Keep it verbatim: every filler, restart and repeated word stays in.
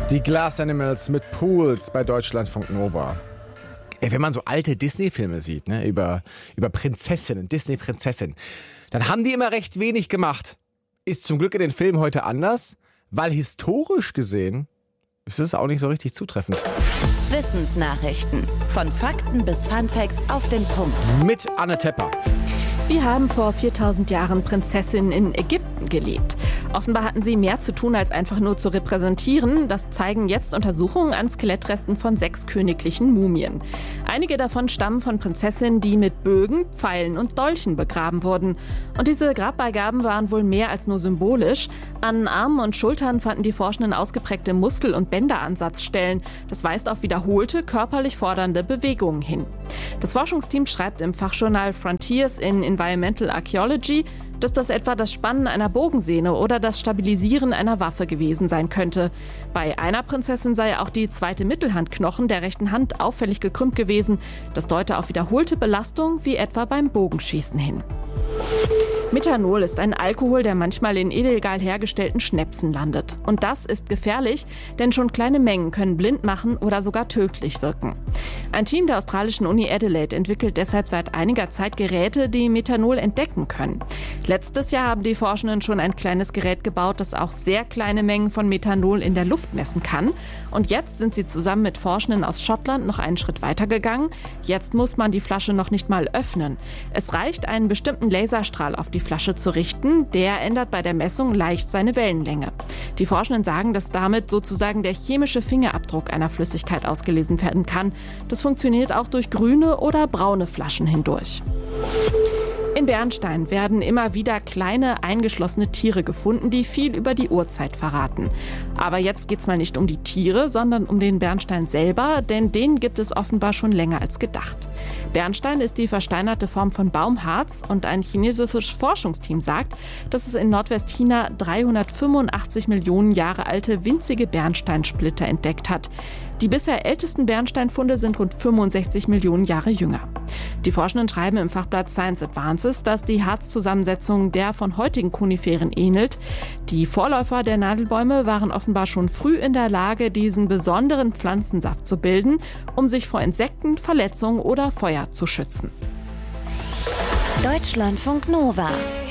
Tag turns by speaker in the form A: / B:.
A: Die Glass Animals mit Pools bei Deutschlandfunk Nova. Ey, wenn man so alte Disney-Filme sieht, ne, über, über Prinzessinnen, Disney-Prinzessinnen, dann haben die immer recht wenig gemacht. Ist zum Glück in den Filmen heute anders, weil historisch gesehen ist es auch nicht so richtig zutreffend.
B: Wissensnachrichten. Von Fakten bis Funfacts auf den Punkt.
A: Mit Anne Tepper.
C: Wir haben vor viertausend Jahren Prinzessinnen in Ägypten gelebt. Offenbar hatten sie mehr zu tun, als einfach nur zu repräsentieren. Das zeigen jetzt Untersuchungen an Skelettresten von sechs königlichen Mumien. Einige davon stammen von Prinzessinnen, die mit Bögen, Pfeilen und Dolchen begraben wurden. Und diese Grabbeigaben waren wohl mehr als nur symbolisch. An Armen und Schultern fanden die Forschenden ausgeprägte Muskel- und Bänderansatzstellen. Das weist auf wiederholte, körperlich fordernde Bewegungen hin. Das Forschungsteam schreibt im Fachjournal Frontiers in Environmental Archaeology, dass das etwa das Spannen einer Bogensehne oder das Stabilisieren einer Waffe gewesen sein könnte. Bei einer Prinzessin sei auch die zweite Mittelhandknochen der rechten Hand auffällig gekrümmt gewesen. Das deute auf wiederholte Belastung, wie etwa beim Bogenschießen hin. Methanol ist ein Alkohol, der manchmal in illegal hergestellten Schnäpsen landet. Und das ist gefährlich, denn schon kleine Mengen können blind machen oder sogar tödlich wirken. Ein Team der australischen Uni Adelaide entwickelt deshalb seit einiger Zeit Geräte, die Methanol entdecken können. Letztes Jahr haben die Forschenden schon ein kleines Gerät gebaut, das auch sehr kleine Mengen von Methanol in der Luft messen kann. Und jetzt sind sie zusammen mit Forschenden aus Schottland noch einen Schritt weiter gegangen. Jetzt muss man die Flasche noch nicht mal öffnen. Es reicht, einen bestimmten Laserstrahl auf die Flasche zu richten. Der ändert bei der Messung leicht seine Wellenlänge. Die Forschenden sagen, dass damit sozusagen der chemische Fingerabdruck einer Flüssigkeit ausgelesen werden kann. Das funktioniert auch durch grüne oder braune Flaschen hindurch. In Bernstein werden immer wieder kleine, eingeschlossene Tiere gefunden, die viel über die Urzeit verraten. Aber jetzt geht's mal nicht um die Tiere, sondern um den Bernstein selber, denn den gibt es offenbar schon länger als gedacht. Bernstein ist die versteinerte Form von Baumharz und ein chinesisches Forschungsteam sagt, dass es in Nordwestchina dreihundertfünfundachtzig Millionen Jahre alte winzige Bernsteinsplitter entdeckt hat. Die bisher ältesten Bernsteinfunde sind rund fünfundsechzig Millionen Jahre jünger. Die Forschenden schreiben im Fachblatt Science Advances, dass die Harzzusammensetzung der von heutigen Koniferen ähnelt. Die Vorläufer der Nadelbäume waren offenbar schon früh in der Lage, diesen besonderen Pflanzensaft zu bilden, um sich vor Insekten, Verletzungen oder Feuer zu schützen.
B: Deutschlandfunk Nova.